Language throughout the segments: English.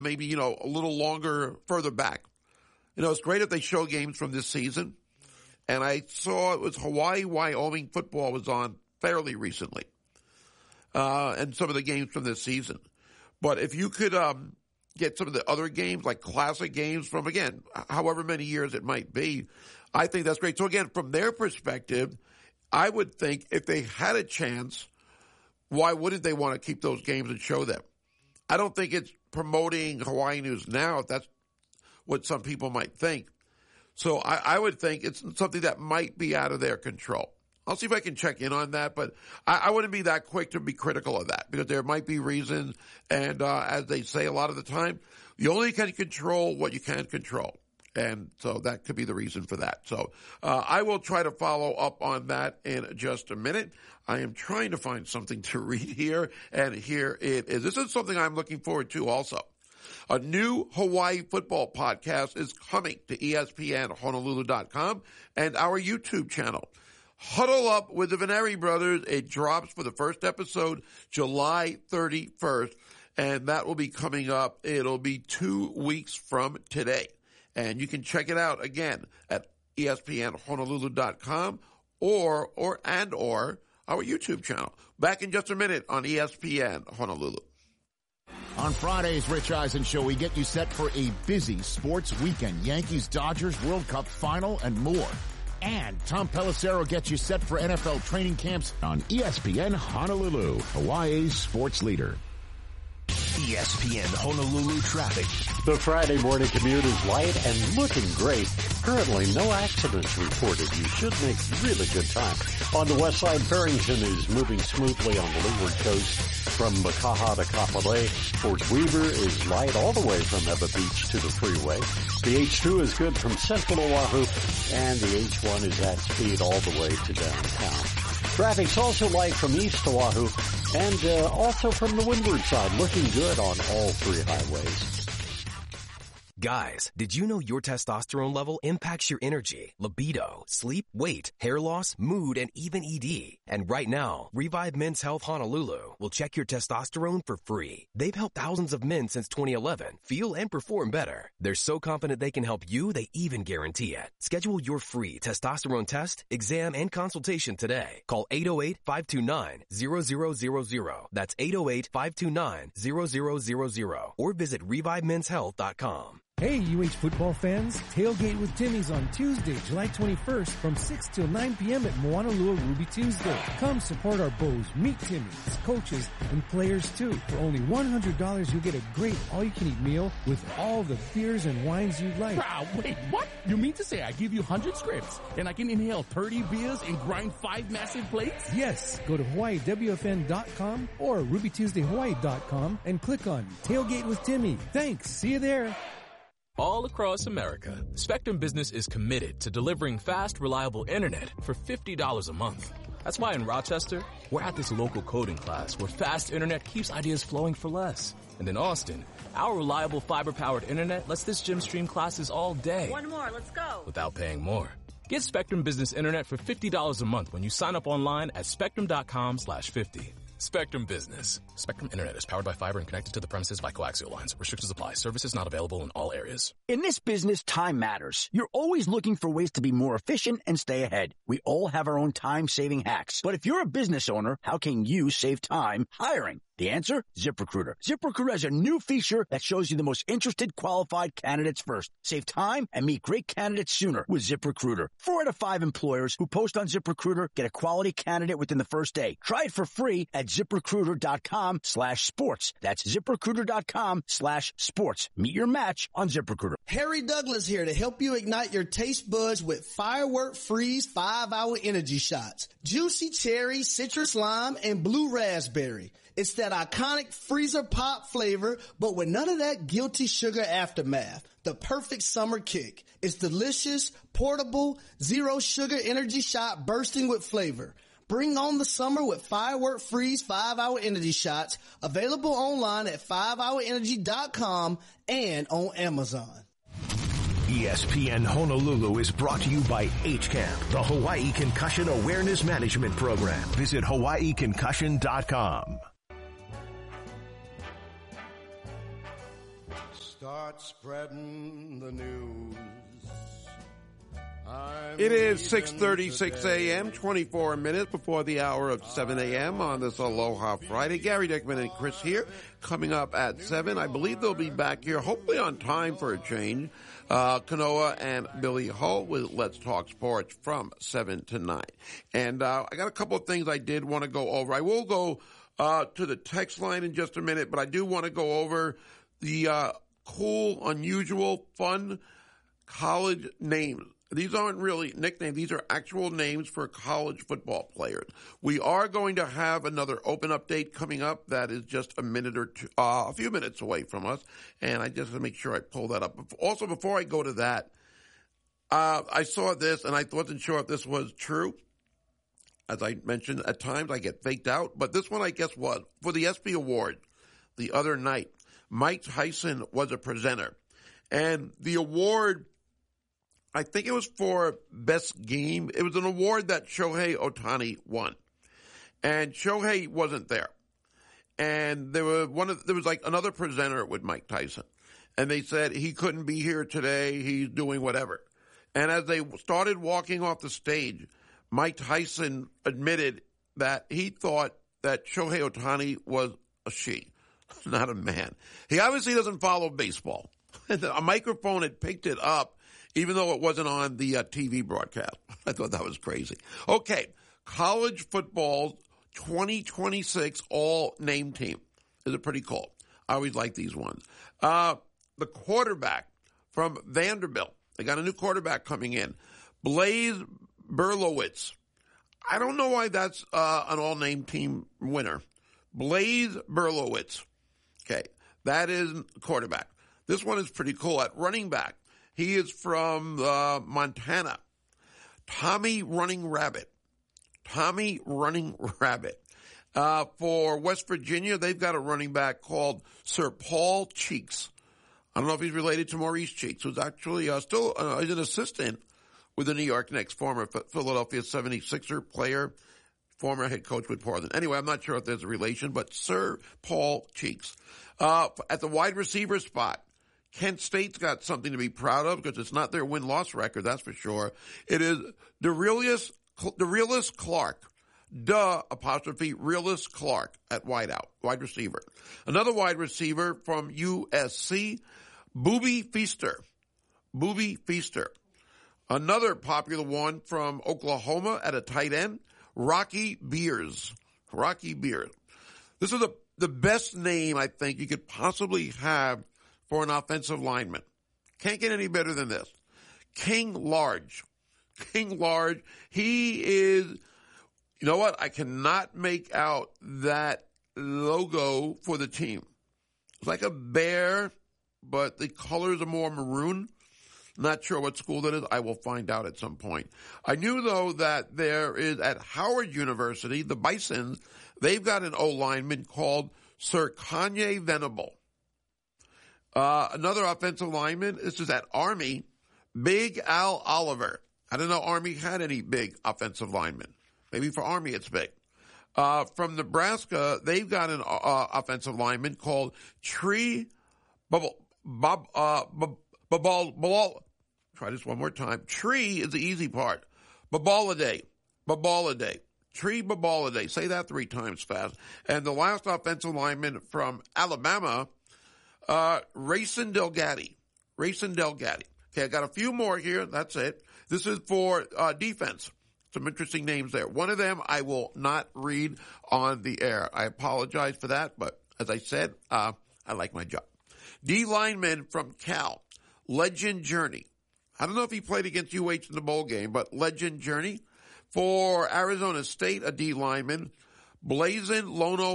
maybe, a little longer further back. It's great if they show games from this season. And I saw it was Hawaii-Wyoming football was on fairly recently. And some of the games from this season. But if you could get some of the other games, like classic games from, again, however many years it might be, I think that's great. So again, from their perspective, I would think if they had a chance, why wouldn't they want to keep those games and show them? I don't think it's promoting Hawaii News Now, if that's what some people might think. So I would think it's something that might be out of their control. I'll see if I can check in on that, but I wouldn't be that quick to be critical of that because there might be reasons. And as they say a lot of the time, you only can control what you can control. And so that could be the reason for that. So I will try to follow up on that in just a minute. I am trying to find something to read here, and here it is. This is something I'm looking forward to also. A new Hawaii football podcast is coming to ESPNHonolulu.com and our YouTube channel. Huddle Up with the Veneri Brothers. It drops for the first episode July 31st, and that will be coming up. It'll be 2 weeks from today. And you can check it out again at ESPNHonolulu.com or our YouTube channel. Back in just a minute on ESPN Honolulu. On Friday's Rich Eisen Show, we get you set for a busy sports weekend. Yankees, Dodgers, World Cup final, and more. And Tom Pelissero gets you set for NFL training camps on ESPN Honolulu, Hawaii's sports leader. ESPN Honolulu traffic. The Friday morning commute is light and looking great. Currently, no accidents reported. You should make really good time. On the west side, Farrington is moving smoothly on the leeward coast from Makaha to Kapolei. Fort Weaver is light all the way from Eva Beach to the freeway. The H2 is good from central Oahu, and the H1 is at speed all the way to downtown. Traffic's also light from east Oahu and also from the windward side, looking good on all three highways. Guys, did you know your testosterone level impacts your energy, libido, sleep, weight, hair loss, mood, and even ED? And right now, Revive Men's Health Honolulu will check your testosterone for free. They've helped thousands of men since 2011 feel and perform better. They're so confident they can help you, they even guarantee it. Schedule your free testosterone test, exam, and consultation today. Call 808-529-0000. That's 808-529-0000. Or visit ReviveMen'sHealth.com. Hey, UH football fans, Tailgate with Timmy's on Tuesday, July 21st from 6 till 9 p.m. at Moanalua Ruby Tuesday. Come support our Bows, meet Timmy's, coaches, and players too. For only $100, you'll get a great all-you-can-eat meal with all the beers and wines you'd like. Wait, what? You mean to say I give you 100 scripts and I can inhale 30 beers and grind 5 massive plates? Yes, go to HawaiiWFN.com or RubyTuesdayHawaii.com and click on Tailgate with Timmy. Thanks, see you there. All across America, Spectrum Business is committed to delivering fast, reliable internet for $50 a month. That's why in Rochester, we're at this local coding class where fast internet keeps ideas flowing for less. And in Austin, our reliable fiber-powered internet lets this gym stream classes all day. One more, let's go. Without paying more. Get Spectrum Business Internet for $50 a month when you sign up online at spectrum.com/50. Spectrum Business. Spectrum Internet is powered by fiber and connected to the premises by coaxial lines. Restrictions apply. Services not available in all areas. In this business, time matters. You're always looking for ways to be more efficient and stay ahead. We all have our own time-saving hacks. But if you're a business owner, how can you save time hiring? The answer? ZipRecruiter. ZipRecruiter has a new feature that shows you the most interested qualified candidates first. Save time and meet great candidates sooner with ZipRecruiter. 4 out of 5 employers who post on ZipRecruiter get a quality candidate within the first day. Try it for free at ZipRecruiter.com/sports. That's ZipRecruiter.com/sports. Meet your match on ZipRecruiter. Harry Douglas here to help you ignite your taste buds with Firework Freeze 5-hour energy shots. Juicy cherry, citrus lime, and blue raspberry. It's that iconic freezer pop flavor, but with none of that guilty sugar aftermath. The perfect summer kick. It's delicious, portable, zero sugar energy shot bursting with flavor. Bring on the summer with Firework Freeze 5-hour energy shots, available online at 5hourenergy.com and on Amazon. ESPN Honolulu is brought to you by HCAMP, the Hawaii Concussion Awareness Management Program. Visit hawaiiconcussion.com. Start spreading the news. It is 6:36 a.m., 24 minutes before the hour of 7 a.m. on this Aloha Friday. Gary Dickman and Chris here. Coming up at 7, I believe they'll be back here, hopefully on time for a change. Kanoa and Billy Ho with Let's Talk Sports from 7 to 9. And I got a couple of things I did want to go over. I will go to the text line in just a minute, but I do want to go over the cool, unusual, fun college names. These aren't really nicknames. These are actual names for college football players. We are going to have another open update coming up that is just a minute or two, a few minutes away from us. And I just want to make sure I pull that up. Also, before I go to that, I saw this and I wasn't sure if this was true. As I mentioned, at times I get faked out. But this one, I guess, was for the ESPY Award the other night. Mike Tyson was a presenter. And the award, I think it was for best game. It was an award that Shohei Ohtani won. And Shohei wasn't there. And there was like another presenter with Mike Tyson. And they said he couldn't be here today. He's doing whatever. And as they started walking off the stage, Mike Tyson admitted that he thought that Shohei Ohtani was a she, not a man. He obviously doesn't follow baseball. A microphone had picked it up, even though it wasn't on the TV broadcast. I thought that was crazy. Okay, college football 2026 all-name team. Is it pretty cool? I always like these ones. The quarterback from Vanderbilt. They got a new quarterback coming in. Blaise Berlowitz. I don't know why that's an all-name team winner. Blaise Berlowitz. Okay, that is quarterback. This one is pretty cool. At running back, he is from Montana. Tommy Running Rabbit. Tommy Running Rabbit. For West Virginia, they've got a running back called Sir Paul Cheeks. I don't know if he's related to Maurice Cheeks, who's actually still he's an assistant with the New York Knicks, former Philadelphia 76er player, former head coach with Portland. Anyway, I'm not sure if there's a relation, but Sir Paul Cheeks. At the wide receiver spot, Kent State's got something to be proud of because it's not their win-loss record, that's for sure. It is DeRelius Clark. Realus Clark at wide receiver. Another wide receiver from USC, Booby Feaster. Booby Feaster. Another popular one from Oklahoma at a tight end, Rocky Beers. Rocky Beers. This is the best name I think you could possibly have for an offensive lineman. Can't get any better than this. King Large. King Large. He is, you know what? I cannot make out that logo for the team. It's like a bear, but the colors are more maroon. Not sure what school that is. I will find out at some point. I knew, though, that there is at Howard University, the Bisons, they've got an O-lineman called Sir Kanye Venable. Another offensive lineman, this is at Army, Big Al Oliver. I don't know Army had any big offensive linemen. Maybe for Army it's big. From Nebraska, they've got an offensive lineman called Tree Try this one more time. Tree is the easy part. Babaladay. Tree Babaladay. Say that 3 times fast. And the last offensive lineman from Alabama, Rayson Delgatti. Okay, I got a few more here. That's it. This is for defense. Some interesting names there. One of them I will not read on the air. I apologize for that, but as I said, I like my job. D lineman from Cal, Legend Journey. I don't know if he played against UH in the bowl game, but Legend Journey. For Arizona State, a D lineman, Blazin Lono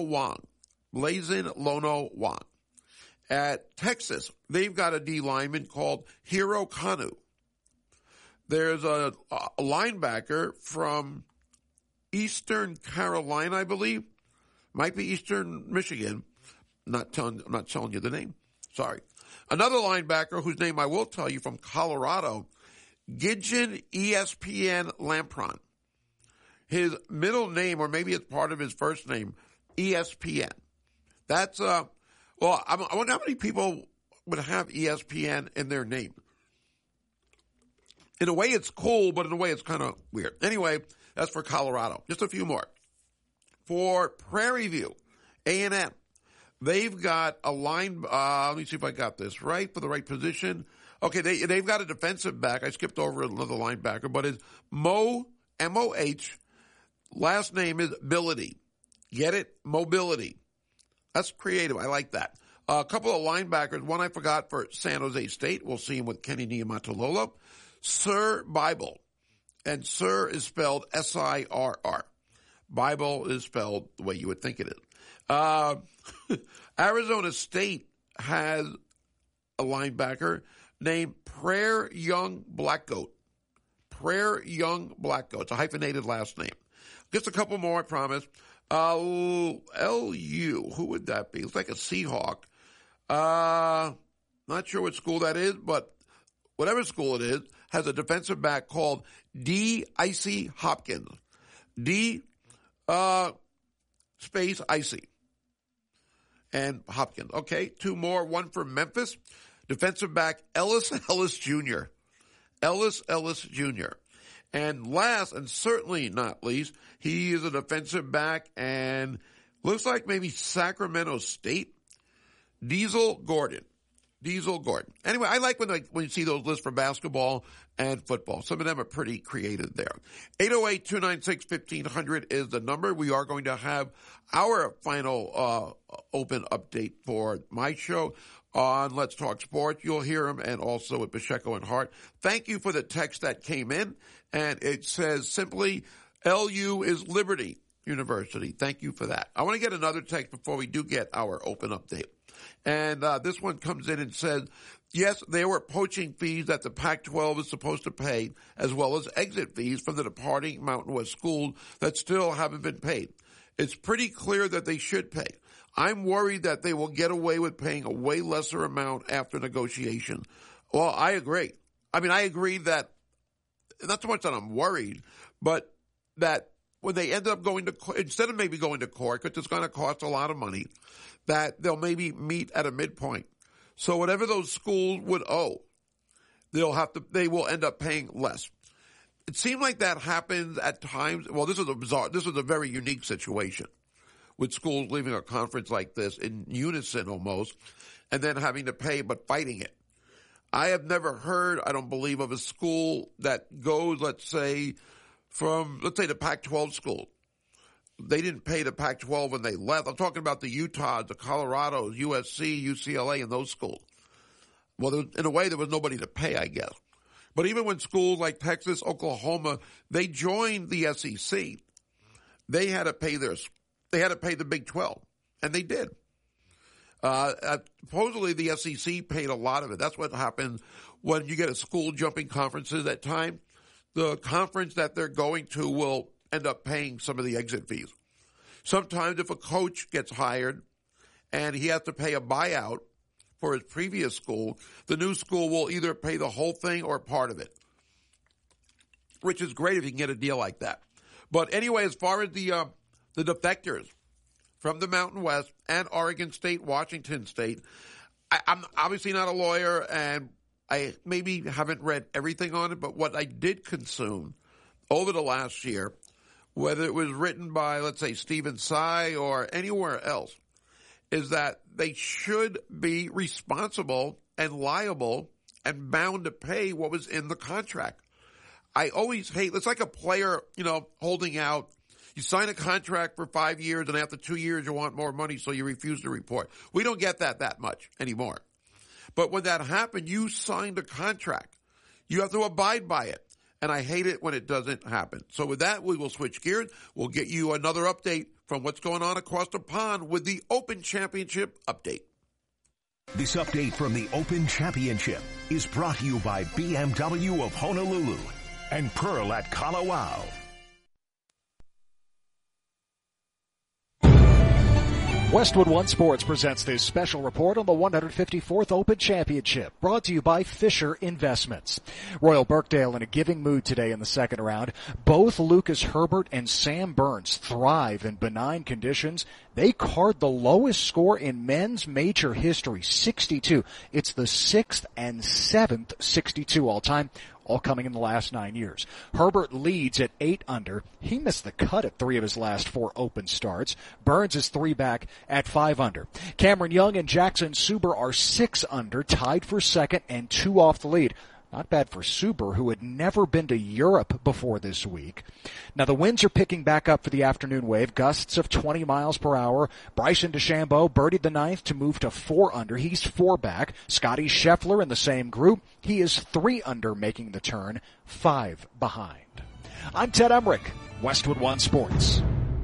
Wong. At Texas, they've got a D lineman called Hiro Kanu. There's a linebacker from Eastern Carolina, I believe. Might be Eastern Michigan. I'm not telling you the name. Sorry. Another linebacker whose name I will tell you from Colorado, Gidgen ESPN Lampron. His middle name, or maybe it's part of his first name, ESPN. That's, I wonder how many people would have ESPN in their name. In a way, it's cool, but in a way, it's kind of weird. Anyway, that's for Colorado. Just a few more. For Prairie View, A&M, they've got a line, let me see if I got this right for the right position. Okay, they've got a defensive back. I skipped over another linebacker, but it's M-O-H. Last name is Ability. Get it? Mobility. That's creative. I like that. A couple of linebackers. One I forgot for San Jose State. We'll see him with Kenny Niumatalolo. Sir Bible. And Sir is spelled S-I-R-R. Bible is spelled the way you would think it is. Arizona State has a linebacker named Prayer Young Blackgoat. Prayer Young Blackgoat. It's a hyphenated last name. Just a couple more, I promise. LU, who would that be? It's like a Seahawk. Not sure what school that is, but whatever school it is, has a defensive back called D. Icy Hopkins. D. Space Icy. And Hopkins. Okay, two more. One for Memphis. Defensive back Ellis Jr. Ellis Jr. And last, and certainly not least, he is a defensive back and looks like maybe Sacramento State. Diesel Gordon. Anyway, I like when you see those lists for basketball and football. Some of them are pretty creative there. 808-296-1500 is the number. We are going to have our final open update for my show on Let's Talk Sports. You'll hear him, and also with Pacheco and Hart. Thank you for the text that came in, and it says simply, LU is Liberty University. Thank you for that. I want to get another text before we do get our open update. And this one comes in and says, yes, there were poaching fees that the Pac-12 is supposed to pay, as well as exit fees from the departing Mountain West schools that still haven't been paid. It's pretty clear that they should pay. I'm worried that they will get away with paying a way lesser amount after negotiation. Well, I agree. I mean, I agree that, not so much that I'm worried, but that when they end up going to court, instead of maybe going to court, because it's going to cost a lot of money, that they'll maybe meet at a midpoint. So whatever those schools would owe, they will end up paying less. It seemed like that happens at times. Well, this is a very unique situation with schools leaving a conference like this in unison almost, and then having to pay but fighting it. I have never heard, I don't believe, of a school that goes, let's say the Pac-12 school. They didn't pay the Pac-12 when they left. I'm talking about the Utahs, the Colorados, USC, UCLA, and those schools. Well, in a way, there was nobody to pay, I guess. But even when schools like Texas, Oklahoma, they joined the SEC, they had to pay the Big 12, and they did. Supposedly, the SEC paid a lot of it. That's what happens when you get a school jumping conferences at time. The conference that they're going to will end up paying some of the exit fees. Sometimes if a coach gets hired and he has to pay a buyout for his previous school, the new school will either pay the whole thing or part of it, which is great if you can get a deal like that. But anyway, as far as the defectors from the Mountain West and Oregon State, Washington State, I'm obviously not a lawyer, and I maybe haven't read everything on it, but what I did consume over the last year, whether it was written by, let's say, Stephen Tsai or anywhere else, is that they should be responsible and liable and bound to pay what was in the contract. I always hate, it's like a player, holding out. You sign a contract for 5 years, and after 2 years you want more money, so you refuse to report. We don't get that much anymore. But when that happened, you signed a contract. You have to abide by it. And I hate it when it doesn't happen. So with that, we will switch gears. We'll get you another update from what's going on across the pond with the Open Championship update. This update from the Open Championship is brought to you by BMW of Honolulu and Pearl at Kalawao. Westwood One Sports presents this special report on the 154th Open Championship, brought to you by Fisher Investments. Royal Birkdale in a giving mood today in the second round. Both Lucas Herbert and Sam Burns thrive in benign conditions. They card the lowest score in men's major history, 62. It's the 6th and 7th 62 all-time. All coming in the last 9 years. Herbert leads at 8 under. He missed the cut at 3 of his last 4 open starts. Burns is 3 back at 5 under. Cameron Young and Jackson Suber are 6 under, tied for second and 2 off the lead. Not bad for Suber, who had never been to Europe before this week. Now, the winds are picking back up for the afternoon wave, gusts of 20 miles per hour. Bryson DeChambeau birdied the 9th to move to 4 under. He's 4 back. Scotty Scheffler in the same group. He is 3 under, making the turn, 5 behind. I'm Ted Emmerich, Westwood One Sports.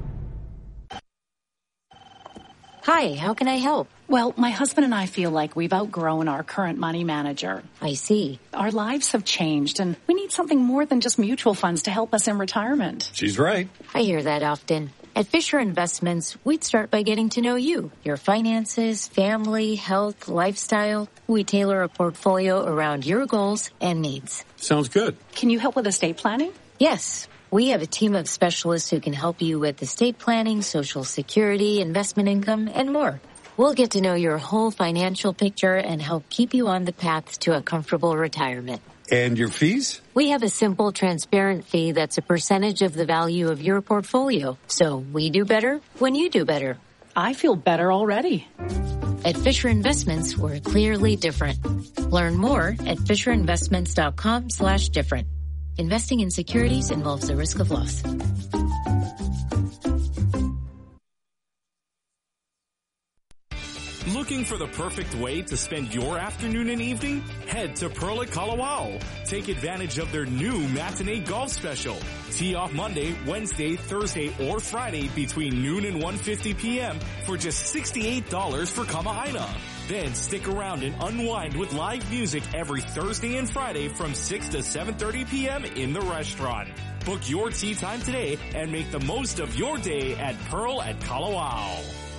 Hi, how can I help? Well, my husband and I feel like we've outgrown our current money manager. I see. Our lives have changed, and we need something more than just mutual funds to help us in retirement. She's right. I hear that often. At Fisher Investments, we'd start by getting to know you, your finances, family, health, lifestyle. We tailor a portfolio around your goals and needs. Sounds good. Can you help with estate planning? Yes. We have a team of specialists who can help you with estate planning, Social Security, investment income, and more. We'll get to know your whole financial picture and help keep you on the path to a comfortable retirement. And your fees? We have a simple, transparent fee that's a percentage of the value of your portfolio. So we do better when you do better. I feel better already. At Fisher Investments, we're clearly different. Learn more at FisherInvestments.com/different. Investing in securities involves the risk of loss. Looking for the perfect way to spend your afternoon and evening? Head to Pearl at Kalawao. Take advantage of their new matinee golf special. Tee off Monday, Wednesday, Thursday, or Friday between noon and 1:50 p.m. for just $68 for Kamahaina. Then stick around and unwind with live music every Thursday and Friday from 6 to 7:30 p.m. in the restaurant. Book your tee time today and make the most of your day at Pearl at Kalawao.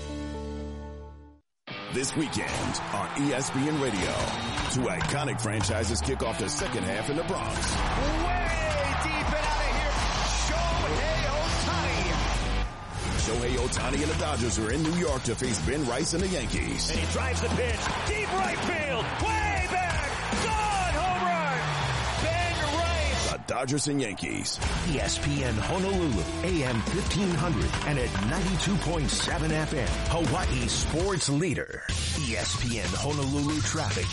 This weekend on ESPN Radio, 2 iconic franchises kick off the second half in the Bronx. Way deep and out of here, Shohei Ohtani. Shohei Ohtani and the Dodgers are in New York to face Ben Rice and the Yankees. And he drives the pitch, deep right field, way back, gone, home run, Ben Rice. The Dodgers and Yankees. ESPN Honolulu, AM 1500 and at 92.7 FM. Hawaii sports leader. ESPN Honolulu traffic.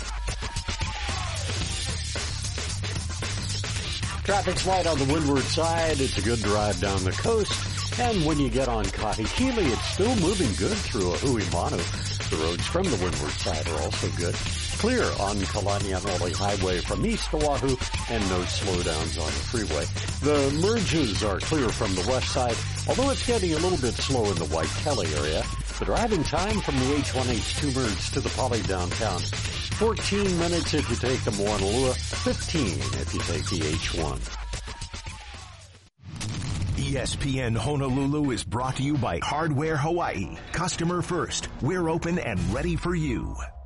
Traffic's light on the windward side. It's a good drive down the coast. And when you get on Kahekili, it's still moving good through Ahuimanu. The roads from the windward side are also good. Clear on Kalanianoli Highway from east to Oahu, and no slowdowns on the freeway. The merges are clear from the west side, although it's getting a little bit slow in the Waikele area. The driving time from the H1H2 merge to the Poly downtown, 14 minutes if you take the Moanalua, 15 if you take the H1. ESPN Honolulu is brought to you by Hardware Hawaii. Customer first. We're open and ready for you.